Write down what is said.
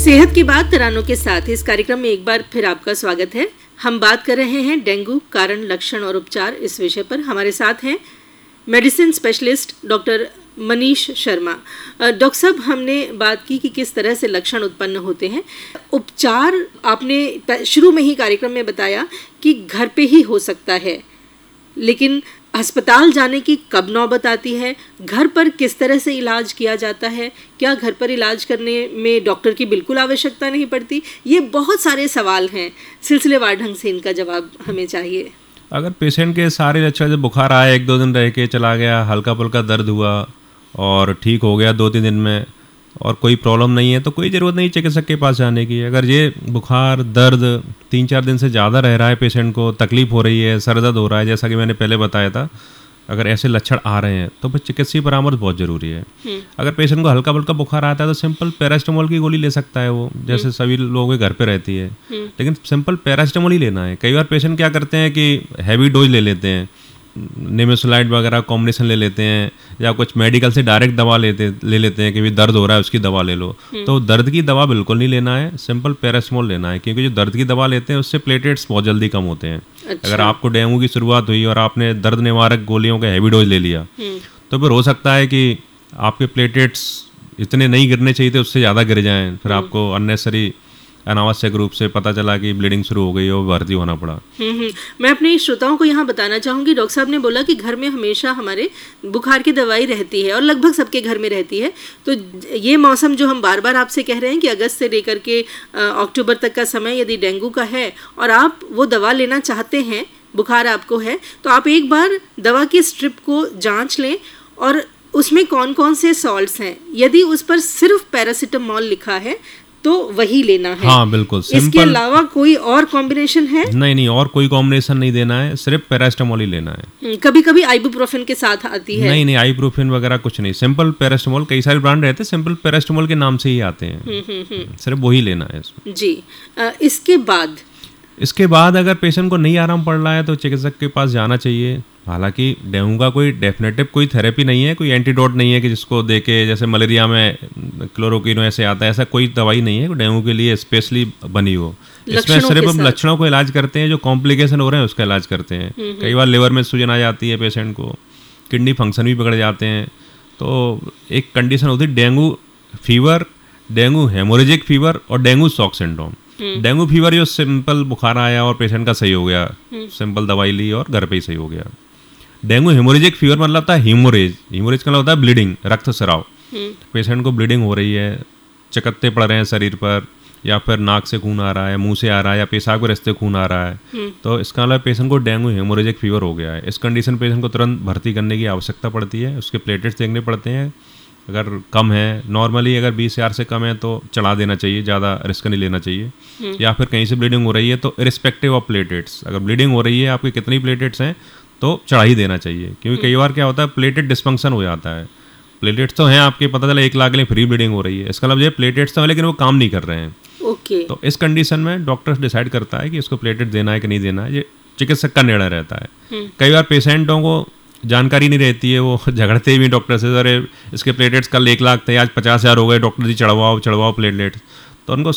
सेहत की बात तरानों के साथ इस कार्यक्रम में एक बार फिर आपका स्वागत है। हम बात कर रहे हैं डेंगू कारण, लक्षण और उपचार इस विषय पर। हमारे साथ हैं medicine specialist doctor Manish Sharma. Doctor साहब, हमने बात की कि किस तरह से लक्षण उत्पन्न होते हैं। उपचार आपने शुरू में ही कार्यक्रम में बताया कि घर पे ही हो सकता है, लेकिन अस्पताल जाने की कब नौबत आती है, घर पर किस तरह से इलाज किया जाता है, क्या घर पर इलाज करने में डॉक्टर की बिल्कुल आवश्यकता नहीं पड़ती? ये बहुत सारे सवाल हैं, सिलसिलेवार ढंग से इनका जवाब हमें चाहिए। अगर पेशेंट के सारे लक्षण, जब बुखार आया 1-2 दिन रह के चला गया, हल्का फुल्का दर्द हुआ और ठीक हो गया 2-3 दिन में और कोई प्रॉब्लम नहीं है, तो कोई ज़रूरत नहीं चिकित्सक के पास जाने की। अगर ये बुखार दर्द 3-4 दिन से ज़्यादा रह रहा है, पेशेंट को तकलीफ़ हो रही है, सर दर्द हो रहा है, जैसा कि मैंने पहले बताया था, अगर ऐसे लक्षण आ रहे हैं तो फिर चिकित्सीय परामर्श बहुत ज़रूरी है। अगर पेशेंट को हल्का फुल्का बुखार आता है तो सिंपल पैरास्टामोल की गोली ले सकता है वो, जैसे सभी लोगों के घर पे रहती है, लेकिन सिंपल पैरास्टामोल ही लेना है। कई बार पेशेंट क्या करते हैं कि हैवी डोज ले लेते हैं, नेमेसोलाइड वगैरह कॉम्बिनेशन ले लेते हैं, या कुछ मेडिकल से डायरेक्ट दवा ले लेते हैं कि भी दर्द हो रहा है उसकी दवा ले लो। तो दर्द की दवा बिल्कुल नहीं लेना है, सिंपल पैरास्टामोल लेना है, क्योंकि जो दर्द की दवा लेते हैं उससे प्लेटलेट्स बहुत जल्दी कम होते हैं। अच्छा। अगर आपको डेंगू की शुरुआत हुई और आपने दर्द निवारक गोलियों का हैवी डोज ले लिया तो फिर हो सकता है कि आपके प्लेटलेट्स इतने नहीं गिरने चाहिए थे, उससे ज़्यादा गिर जाएँ, फिर आपको अननेसेसरी अनावश्यक रूप से पता चला कि ब्लीडिंग शुरू हो गई और भर्ती होना पड़ा। मैं अपने श्रोताओं को यहाँ बताना चाहूँगी, डॉक्टर साहब ने बोला कि घर में हमेशा हमारे बुखार की दवाई रहती है और लगभग सबके घर में रहती है। तो ये मौसम जो हम बार बार आपसे कह रहे हैं कि अगस्त से लेकर के अक्टूबर तक का समय यदि डेंगू का है और आप वो दवा लेना चाहते हैं, बुखार आपको है, तो आप एक बार दवा की स्ट्रिप को जाँच लें और उसमें कौन कौन से सॉल्ट्स हैं। यदि उस पर सिर्फ पैरासिटामोल लिखा है तो वही लेना है। हाँ बिल्कुल, इसके अलावा कोई और कॉम्बिनेशन है? नहीं, और कोई कॉम्बिनेशन नहीं देना है, सिर्फ पैरास्टामोल ही लेना है। कभी कभी आइबुप्रोफेन के साथ आती है? नहीं, आइबुप्रोफेन वगैरह कुछ नहीं, सिंपल पैरास्टामोल। कई सारे ब्रांड रहते हैं सिंपल पैरास्टामोल के नाम से ही आते हैं, सिर्फ वही लेना है इसमें। जी। इसके बाद अगर पेशेंट को नहीं आराम पड़ रहा है तो चिकित्सक के पास जाना चाहिए। हालांकि डेंगू का कोई डेफिनेटिव कोई थेरेपी नहीं है, कोई एंटीडोट नहीं है कि जिसको देके जैसे मलेरिया में क्लोरोक्विन ऐसे आता है, ऐसा कोई दवाई नहीं है डेंगू के लिए स्पेशली बनी हो। इसमें सिर्फ हम लक्षणों को इलाज करते हैं, जो कॉम्प्लिकेशन हो रहे हैं उसका इलाज करते हैं। कई बार लिवर में सूजन आ जाती है पेशेंट को, किडनी फंक्शन भी बिगड़ जाते हैं। तो एक कंडीशन होती है dengue fever, dengue haemorrhagic fever और dengue shock syndrome. Dengue fever जो सिंपल बुखार आया और पेशेंट का सही हो गया, सिंपल दवाई ली और घर पे ही सही हो गया। डेंगू हेमोरेजिक फीवर मतलब होता है हीमोरेज का मतलब होता है ब्लीडिंग, रक्त स्राव। पेशेंट को ब्लीडिंग हो रही है, चकत्ते पड़ रहे हैं शरीर पर, या फिर नाक से खून आ रहा है, मुंह से आ रहा है, या पेशाब के रास्ते खून आ रहा है, तो इसका मतलब पेशेंट को डेंगू हेमोरेजिक फीवर हो गया है। इस कंडीशन पेशेंट को तुरंत भर्ती करने की आवश्यकता पड़ती है, उसके प्लेटलेट्स देखने पड़ते हैं। अगर कम है, नॉर्मली अगर 20,000 से कम है तो चढ़ा देना चाहिए, ज़्यादा रिस्क नहीं लेना चाहिए। या फिर कहीं से ब्लीडिंग हो रही है तो इरिस्पेक्टिव ऑफ प्लेटलेट्स, अगर ब्लीडिंग हो रही है आपकी कितनी प्लेटलेट्स हैं तो चढ़ा ही देना चाहिए, क्योंकि कई बार क्या होता है प्लेटलेट डिस्फंक्शन हो जाता है। प्लेटलेट्स तो हैं आपके, पता चला 1 लाख के लिए फ्री ब्लीडिंग हो रही है, इसका मतलब ये प्लेटलेट्स तो है लेकिन वो काम नहीं कर रहे हैं। ओके। तो इस कंडीशन में डॉक्टर डिसाइड करता है कि इसको प्लेटलेट देना है कि नहीं देना है, ये चिकित्सक का निर्णय रहता है। कई बार पेशेंटों को जानकारी नहीं रहती है, वो झगड़ते भी डॉक्टर से, अरे इसके प्लेटलेट्स कल 1 लाख थे आज 50,000 हो गए, डॉक्टर जी चढ़वाओ प्लेटलेट्स। तो उनको